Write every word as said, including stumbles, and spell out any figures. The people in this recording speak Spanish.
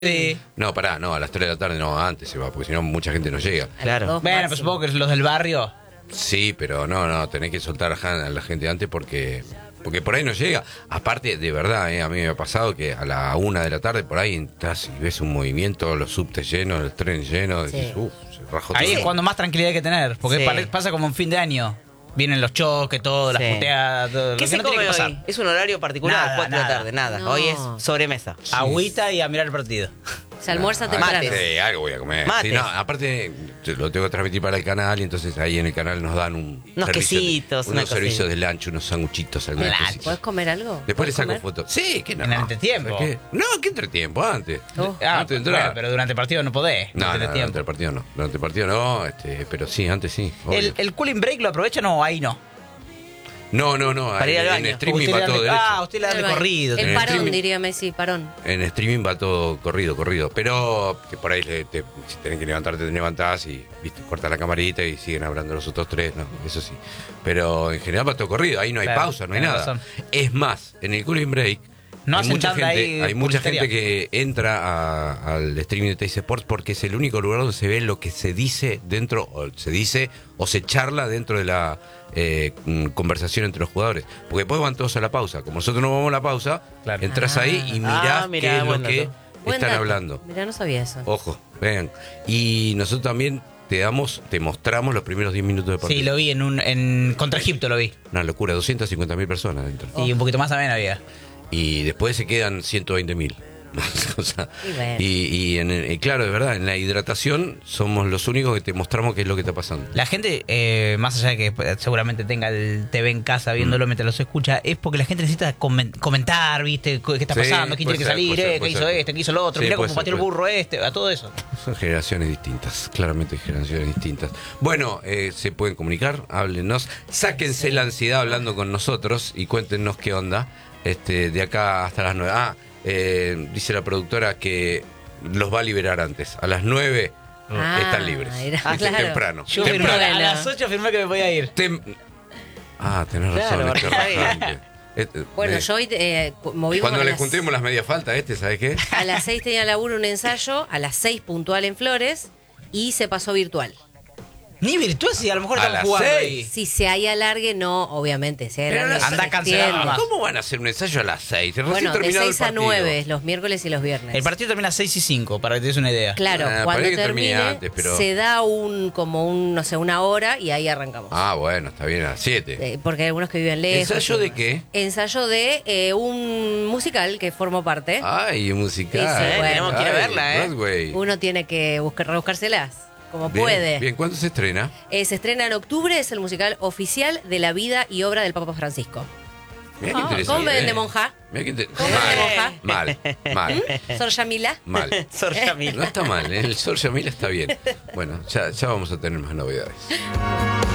Sí. No, pará, no, a las tres de la tarde no, antes se va, porque si no mucha gente no llega. Claro. Bueno, pues supongo que los del barrio. Sí, pero no, no, tenés que soltar a la gente antes porque porque por ahí no llega. Aparte, de verdad, eh, a mí me ha pasado que a la una de la tarde por ahí entras y ves un movimiento, los subtes llenos, el tren lleno, Sí. decís, uff, se rajó Ahí todo. es cuando más tranquilidad hay que tener. Porque Sí. pare- pasa como en fin de año. Vienen los choques, todo, las Sí. puteadas, todo. ¿Qué Lo se que no tiene come que hoy? pasar. ¿Es un horario particular? Nada, cuatro de la nada. tarde, nada. No. Hoy es sobremesa. Agüita y a mirar el partido. Se almuerza Ah, temprano. Sí, algo voy a comer. Mates. Sí, no, aparte te- lo tengo que transmitir para el canal y entonces ahí en el canal nos dan un Unos servicio de- quesitos, una unos servicios cosita. de lunch, unos sanguchitos, algunas Lunch. cositas. ¿Podés comer algo? Después le ¿Podés saco comer? fotos. Sí, que no. En el entretiempo. ¿Qué? No, ¿qué entretiempo? Antes. Oh. Ah, antes de entrar. bueno, pero durante el partido no podés. No, no, tenés no, tiempo. durante el partido no. Durante el partido no, este, pero sí, antes sí. obvio. ¿El, ¿El cooling break lo aprovechan o ahí no? No, no, no. Para ir al en, baño. en streaming Usted va le todo dan de- derecho. Ah, usted le dan de El corrido. El En parón, streaming. diría Messi, parón. En streaming va todo corrido, corrido. Pero que por ahí le- te- si tenés que levantarte, te levantás y viste, cortas la camarita y siguen hablando los otros tres. No, eso sí. Pero en general va todo corrido. Ahí no hay Claro, pausa, no hay tenés nada. razón. Es más, en el cooling break. No hay hacen mucha tanda gente, ahí hay mucha publicitaria. gente que entra a- al streaming de Teis Sports porque es el único lugar donde se ve lo que se dice dentro, o se dice o se charla dentro de la eh, mm, conversación entre los jugadores. Porque después van todos a la pausa. Como nosotros no vamos a la pausa, Claro. entras Ah. ahí y mirás Ah, mirá, qué es lo buen que dato. Buen están dato. hablando. Mirá, no sabía eso. Ojo, vean. Y nosotros también te damos, te mostramos los primeros diez minutos de partido. Sí, lo vi en un en contra Egipto lo vi. Una locura, doscientas cincuenta mil personas dentro. Y un poquito más también había. Y después se quedan ciento veinte mil. O sea, Y bueno. y, y en el- y claro, de verdad, en la hidratación somos los únicos que te mostramos qué es lo que está pasando. La gente, eh, más allá de que eh, seguramente tenga el T V en casa viéndolo mientras los escucha, es porque la gente necesita comen- comentar, ¿viste? ¿Qué está Sí, pasando? ¿Quién puede tiene que ser, salir? puede ser, eh, ¿Qué puede hizo ser. este? ¿Qué hizo lo otro? Sí, Mirá puede cómo ser, pateó el puede burro este, a todo eso. Son generaciones distintas, claramente generaciones distintas. Bueno, eh, se pueden comunicar, háblenos, sáquense la ansiedad hablando con nosotros y cuéntenos qué onda este, de acá hasta las nueve. Ah, eh, dice la productora que los va a liberar antes. A las nueve Ah, están libres. era- Viste, claro. temprano. Yo temprano. firmé, a Bueno. las ocho firmé que me podía ir. Tem- ah, tenés Claro, razón, este porque- rajante. Este, Bueno, eh, yo hoy eh, cu- movimos Cuando a le las- juntemos las medias faltas a este, ¿sabes qué? A las seis tenía laburo un ensayo, a las seis puntual en Flores y se pasó virtual. Ni virtual si a lo mejor A estamos las jugando seis. ahí. Si se hay alargue, no, obviamente. Si hay Pero alargue, las- se anda cancelado extiende. nomás. ¿Cómo van a hacer un ensayo a las seis? Recién Bueno, de terminado el seis a partido. nueve, los miércoles y los viernes. El partido termina a seis y cinco, para que te des una idea. Claro, Ah, cuando para que termine termine, antes, pero- se da un como un, no sé, una hora y ahí arrancamos. Ah, bueno, está bien, a las siete. Eh, porque hay algunos que viven lejos. ¿Ensayo y de demás. qué? Ensayo de eh, un musical que formo parte. Ay, musical. Sí, sí, bueno. Tenemos que ir a Ay, verla, ¿eh? Broadway. Uno tiene que buscar, rebuscárselas, como Bien, puede. Bien, ¿cuándo se estrena? Eh, se estrena en octubre, es el musical oficial de la vida y obra del Papa Francisco. Mira qué Ah, interesante. ¿cómo ven de eh. monja? Mirá qué inter- ¿Cómo ven de monja? Mal, mal, mal, Sor Yamila. mal. Sor Yamil. No está mal, ¿eh? El Sor Yamila está bien. Bueno, ya, ya vamos a tener más novedades.